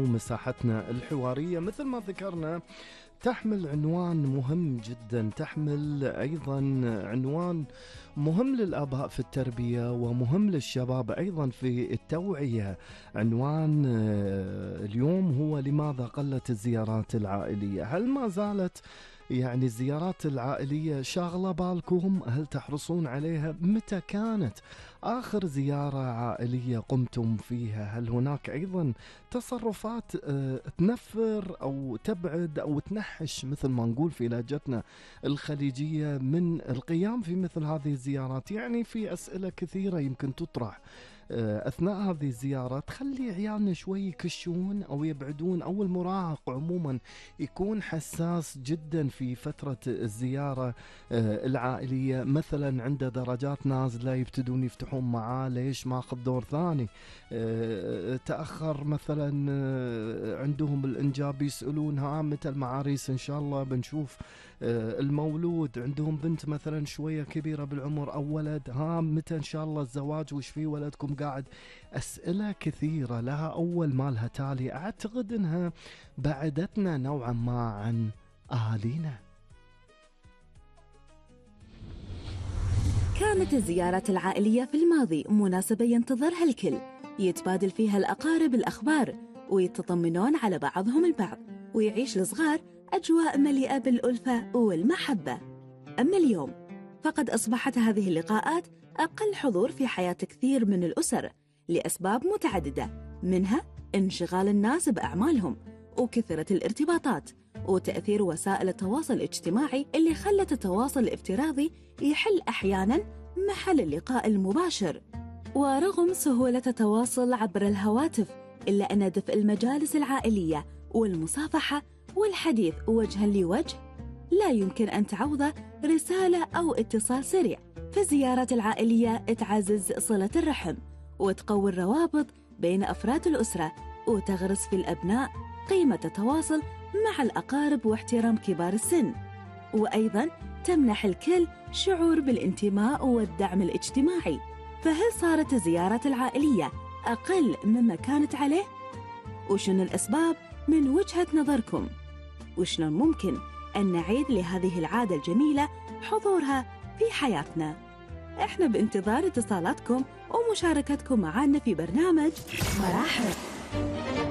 ومساحتنا الحوارية مثل ما ذكرنا تحمل عنوان مهم جدا، تحمل أيضا عنوان مهم للآباء في التربية ومهم للشباب أيضا في التوعية. عنوان اليوم هو: لماذا قلت الزيارات العائلية؟ هل ما زالت يعني الزيارات العائلية شاغلة بالكم؟ هل تحرصون عليها؟ متى كانت آخر زيارة عائلية قمتم فيها؟ هل هناك أيضا تصرفات تنفر أو تبعد أو تنحش مثل ما نقول في لهجتنا الخليجية من القيام في مثل هذه الزيارات؟ يعني في أسئلة كثيرة يمكن تطرح أثناء هذه الزيارة تخلي عيالنا شوي يكشون أو يبعدون، أو المراهق عموما يكون حساس جدا في فترة الزيارة العائلية. مثلا عنده درجات نازلة يبتدون يفتحون معاه: ليش ما أخذ دور ثاني؟ تأخر مثلا عندهم الإنجاب يسألون: ها متى المعاريس إن شاء الله بنشوف المولود؟ عندهم بنت مثلا شوية كبيرة بالعمر أو ولد: ها متى إن شاء الله الزواج؟ وش في ولدكم قاعد؟ أسئلة كثيرة لها أول ما لها تالي. أعتقد أنها بعدتنا نوعا ما عن أهالينا. كانت الزيارات العائلية في الماضي مناسبة ينتظرها الكل، يتبادل فيها الأقارب الأخبار ويتطمنون على بعضهم البعض، ويعيش الصغار أجواء مليئة بالألفة والمحبة. أما اليوم فقد أصبحت هذه اللقاءات أقل حضور في حياة كثير من الأسر لأسباب متعددة، منها انشغال الناس بأعمالهم وكثرة الارتباطات وتأثير وسائل التواصل الاجتماعي اللي خلت التواصل الافتراضي يحل أحياناً محل اللقاء المباشر. ورغم سهولة التواصل عبر الهواتف، إلا أن دفء المجالس العائلية والمصافحة والحديث وجهاً لوجه لا يمكن أن تعوض رسالة أو اتصال سريع. فالزيارات العائلية تعزز صلة الرحم وتقوي الروابط بين أفراد الأسرة، وتغرس في الأبناء قيمة التواصل مع الأقارب واحترام كبار السن، وأيضاً تمنح الكل شعور بالانتماء والدعم الاجتماعي. فهل صارت الزيارات العائلية أقل مما كانت عليه؟ وشنو الأسباب من وجهة نظركم؟ وشلون ممكن أن نعيد لهذه العادة الجميلة حضورها في حياتنا؟ إحنا بانتظار اتصالاتكم ومشاركتكم معنا في برنامج مراحل.